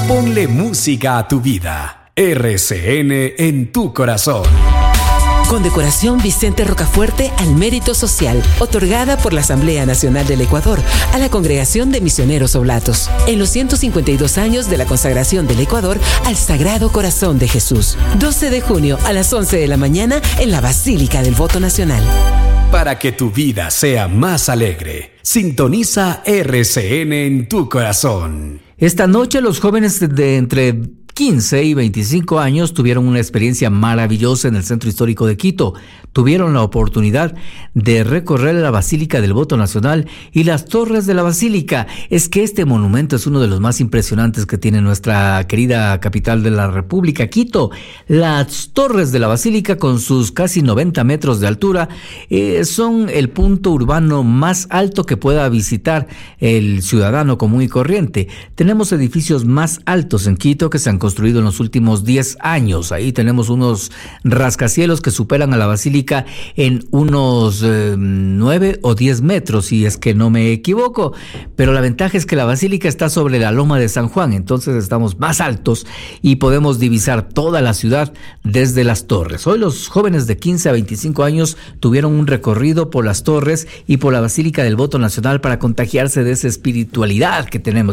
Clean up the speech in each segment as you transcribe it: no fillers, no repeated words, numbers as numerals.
Ponle música a tu vida. RCN en tu corazón. Condecoración Vicente Rocafuerte al Mérito Social, otorgada por la Asamblea Nacional del Ecuador a la Congregación de Misioneros Oblatos, en los 152 años de la consagración del Ecuador al Sagrado Corazón de Jesús. 12 de junio a las 11 de la mañana en la Basílica del Voto Nacional. Para que tu vida sea más alegre, sintoniza RCN en tu corazón. Esta noche los jóvenes de entre 15 y 25 años tuvieron una experiencia maravillosa en el Centro Histórico de Quito. Tuvieron la oportunidad de recorrer la Basílica del Voto Nacional y las torres de la Basílica. Es que este monumento es uno de los más impresionantes que tiene nuestra querida capital de la República, Quito. Las torres de la Basílica, con sus casi 90 metros de altura, son el punto urbano más alto que pueda visitar el ciudadano común y corriente. Tenemos edificios más altos en Quito que se han construido en los últimos 10 años. Ahí tenemos unos rascacielos que superan a la Basílica en unos 9 o 10 metros, si es que no me equivoco. Pero la ventaja es que la Basílica está sobre la Loma de San Juan, entonces estamos más altos y podemos divisar toda la ciudad desde las torres. Hoy los jóvenes de 15 a 25 años tuvieron un recorrido por las torres y por la Basílica del Voto Nacional para contagiarse de esa espiritualidad que tenemos,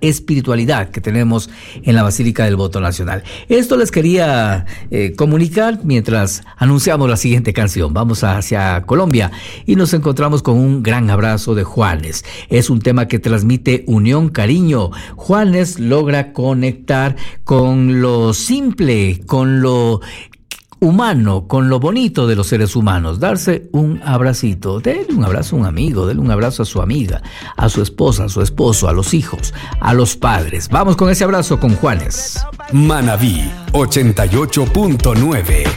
en la Basílica del Voto Nacional. Esto les quería comunicar mientras anunciamos la siguiente canción. Vamos hacia Colombia y nos encontramos con un gran abrazo de Juanes. Es un tema que transmite unión, cariño. Juanes logra conectar con lo simple, con lo humano, con lo bonito de los seres humanos, darse un abracito, denle un abrazo a un amigo, denle un abrazo a su amiga, a su esposa, a su esposo, a los hijos, a los padres. Vamos con ese abrazo con Juanes. Manabí 88.9